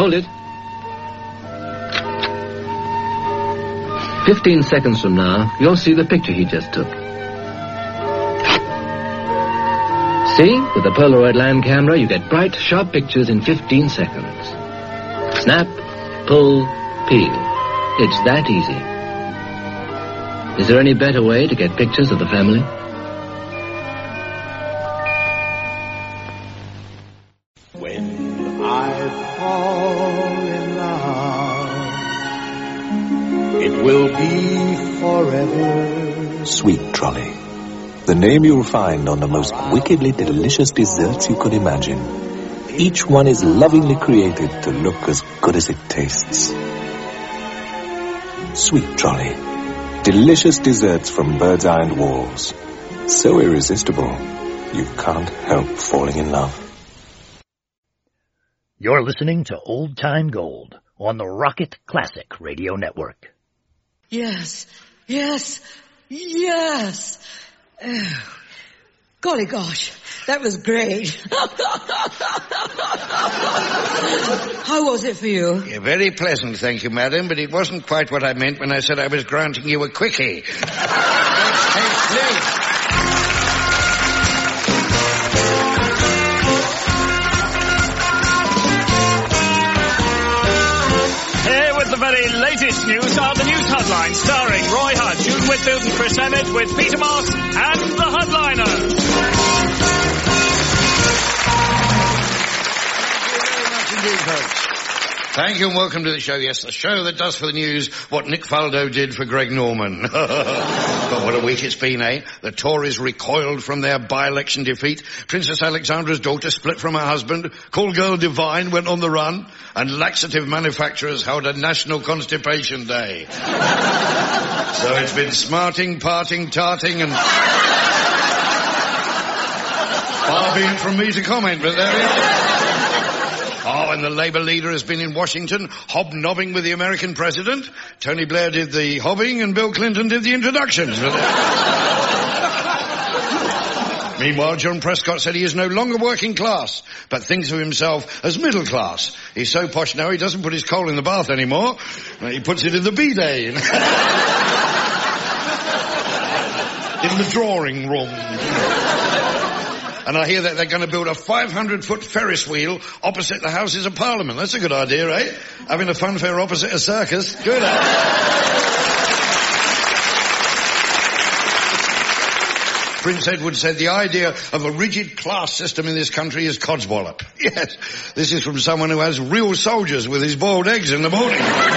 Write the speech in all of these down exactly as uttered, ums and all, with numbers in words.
Hold it. Fifteen seconds from now, you'll see the picture he just took. See? With the Polaroid land camera, you get bright, sharp pictures in fifteen seconds. Snap, pull, peel. It's that easy. Is there any better way to get pictures of the family? When I fall in love, it will be forever. Sweet Trolley. The name you'll find on the most wickedly delicious desserts you could imagine. Each one is lovingly created to look as good as it tastes. Sweet Trolley. Delicious desserts from Bird's Eye and Walls. So irresistible, you can't help falling in love. You're listening to Old Time Gold on the Rocket Classic Radio Network. Yes, yes, yes. Oh, golly gosh, that was great. How was it for you? Yeah, very pleasant, thank you, madam, but it wasn't quite what I meant when I said I was granting you a quickie. Let's take place. The very latest news are the news headlines starring Roy Hutt, June Whitfield and Chris Emmett with Peter Moss and the Headliner. Thank you very much indeed, folks. Thank you and welcome to the show. Yes, the show that does for the news what Nick Faldo did for Greg Norman. But what a week it's been, eh? The Tories recoiled from their by-election defeat. Princess Alexandra's daughter split from her husband. Call girl Divine went on the run. And laxative manufacturers held a national constipation day. So it's been smarting, parting, tarting, and... far be it from me to comment, but there we are. Oh, and the Labour leader has been in Washington hobnobbing with the American president. Tony Blair did the hobbing and Bill Clinton did the introductions. Meanwhile, John Prescott said he is no longer working class, but thinks of himself as middle class. He's so posh now he doesn't put his coal in the bath anymore. He puts it in the bidet. In the drawing room. And I hear that they're going to build a five hundred foot Ferris wheel opposite the Houses of Parliament. That's a good idea, eh? Having a fun fair opposite a circus. Good, eh? Prince Edward said the idea of a rigid class system in this country is codswallop. Yes, this is from someone who has real soldiers with his boiled eggs in the morning.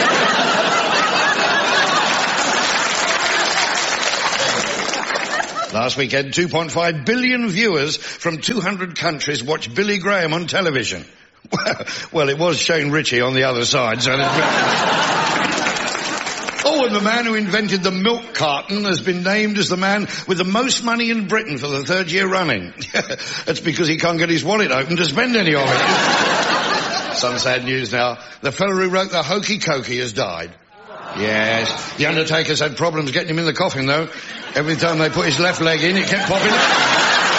Last weekend, two point five billion viewers from two hundred countries watched Billy Graham on television. Well, well it was Shane Ritchie on the other side, so... Oh, and the man who invented the milk carton has been named as the man with the most money in Britain for the third year running. That's because he can't get his wallet open to spend any of it. Some sad news now. The fellow who wrote the Hokey Cokey has died. Yes. The undertakers had problems getting him in the coffin, though. Every time they put his left leg in, it kept popping up.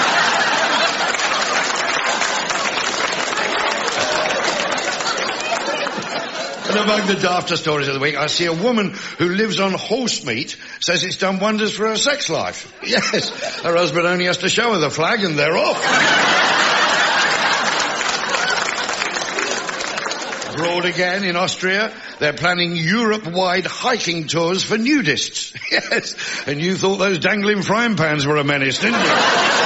And among the dafter stories of the week, I see a woman who lives on horse meat says it's done wonders for her sex life. Yes. Her husband only has to show her the flag and they're off. Abroad again in Austria, they're planning Europe-wide hiking tours for nudists. Yes, and you thought those dangling frying pans were a menace, didn't you?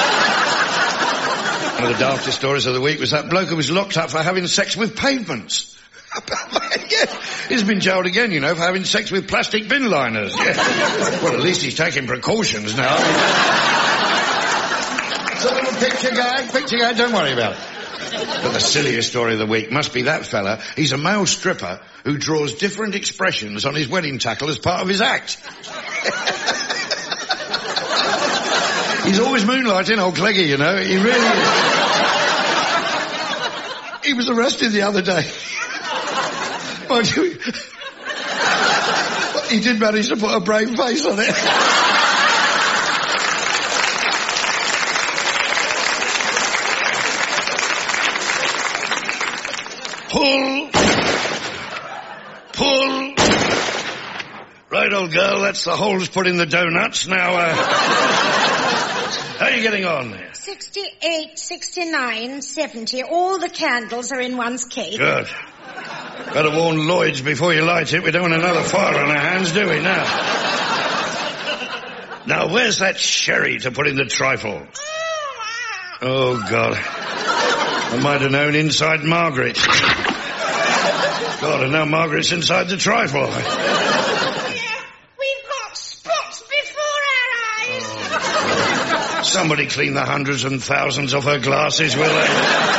One of the daftest stories of the week was that bloke who was locked up for having sex with pavements. Yes, he's been jailed again, you know, for having sex with plastic bin liners. Yes. Well, at least he's taking precautions now. It's a little picture guy, picture guy, don't worry about it. But the silliest story of the week must be that fella. He's a male stripper who draws different expressions on his wedding tackle as part of his act. He's always moonlighting, old Cleggy, you know. He really is. He was arrested the other day. Mind you, he did manage to put a brave face on it. Pull. Pull. Right, old girl, that's the holes put in the donuts. Now, uh... how are you getting on there? sixty-eight, sixty-nine, seventy. All the candles are in one's cake. Good. Better warn Lloyd's before you light it. We don't want another fire on our hands, do we, now? Now, where's that sherry to put in the trifle? Oh, God. I might have known inside Margaret. God, and now Margaret's inside the trifle. We've got spots before our eyes. Oh. Somebody clean the hundreds and thousands of her glasses, will they?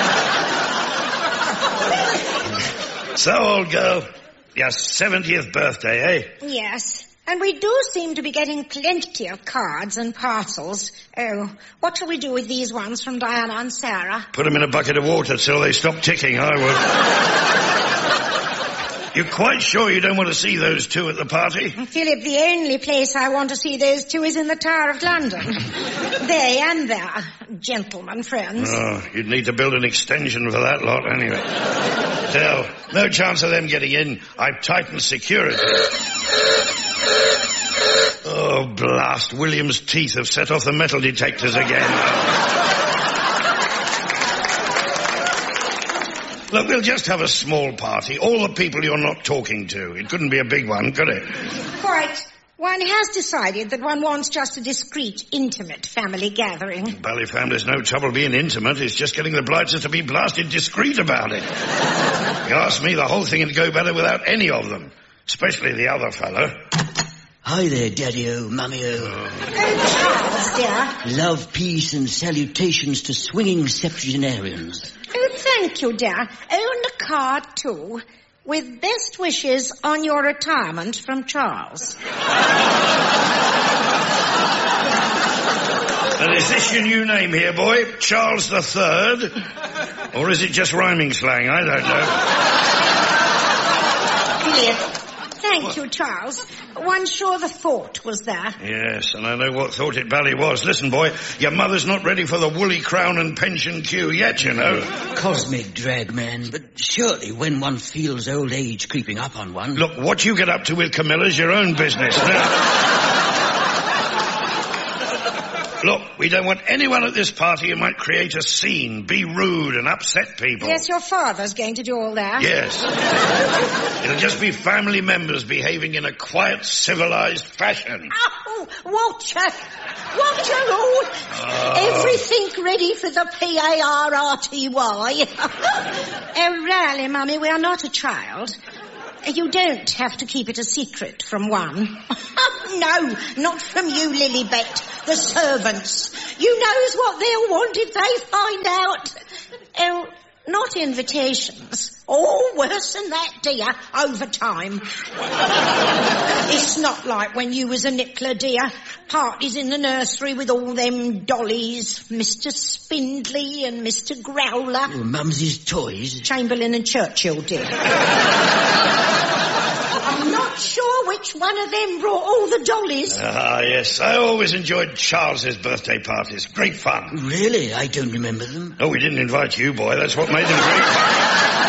So, old girl, your seventieth birthday, eh? Yes. And we do seem to be getting plenty of cards and parcels. Oh, what shall we do with these ones from Diana and Sarah? Put them in a bucket of water till they stop ticking, I would. You're quite sure you don't want to see those two at the party? Philip, the only place I want to see those two is in the Tower of London. They and their gentlemen friends. Oh, you'd need to build an extension for that lot anyway. Still, no chance of them getting in. I've tightened security. Oh, blast. William's teeth have set off the metal detectors again. Look, we'll just have a small party. All the people you're not talking to. It couldn't be a big one, could it? Quite. One has decided that one wants just a discreet, intimate family gathering. Bally family's no trouble being intimate. It's just getting the Blighters to be blasted discreet about it. You ask me, the whole thing would go better without any of them. Especially the other fellow. Hi there, Daddy-o, Mummy-o. Oh, Charles, dear. Love, peace, and salutations to swinging septuagenarians. Oh, thank you, dear. Oh, and a card, too, with best wishes on your retirement from Charles. And is this your new name here, boy? Charles the Third? Or is it just rhyming slang? I don't know. Philip. Thank you, Charles. One sure the thought was there. Yes, and I know what thought it bally was. Listen, boy, your mother's not ready for the woolly crown and pension queue yet, you know. Cosmic drag, man, but surely when one feels old age creeping up on one... Look, what you get up to with Camilla's your own business. Now... Look, we don't want anyone at this party who might create a scene, be rude and upset people. Yes, your father's going to do all that. Yes. It'll just be family members behaving in a quiet, civilized fashion. Oh, watch her. Watch her all. Oh. Everything ready for the P A R R T Y. Oh, really, Mummy, we are not a child. You don't have to keep it a secret from one. No, not from you, Lilibet. The servants. You knows what they'll want if they find out. Oh, not invitations. Oh, worse than that, dear. Overtime. It's not like when you was a nickler, dear. Parties in the nursery with all them dollies. Mister Spindley and Mister Growler. Oh, Mumsy's toys. Chamberlain and Churchill, dear. I'm not sure which one of them brought all the dollies. Ah, yes. I always enjoyed Charles's birthday parties. Great fun. Really? I don't remember them. No, we didn't invite you, boy. That's what made them great fun.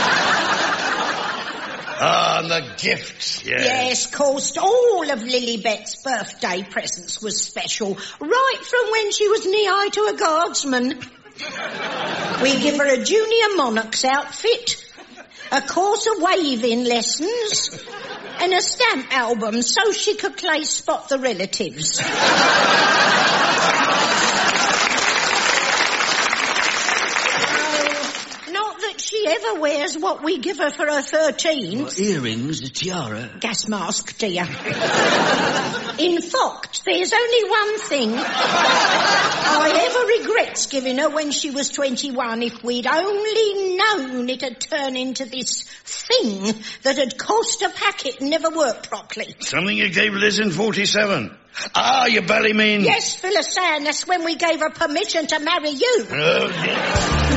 Ah, and the gifts, yes. Yes, of course. All of Lilibet's birthday presents was special, right from when she was knee-high to a guardsman. We give her a junior monarch's outfit, a course of waving lessons, and a stamp album so she could play Spot the Relatives. She ever wears what we give her for her thirteenth. Well, earrings, a tiara. Gas mask, dear. In fact, there's only one thing I ever regrets giving her when she was twenty-one. If we'd only known it'd turn into this thing that'd cost a packet and never work properly. Something you gave Liz in forty-seven. Ah, you bally mean... Yes, Phyllis Ann, that's when we gave her permission to marry you. Oh, yeah.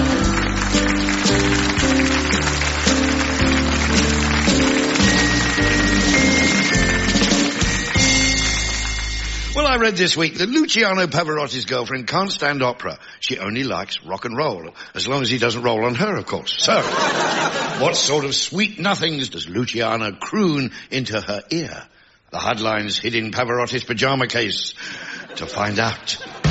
Well, I read this week that Luciano Pavarotti's girlfriend can't stand opera. She only likes rock and roll, as long as he doesn't roll on her, of course. So, What sort of sweet nothings does Luciana croon into her ear? The Hudlines hid in Pavarotti's pyjama case to find out.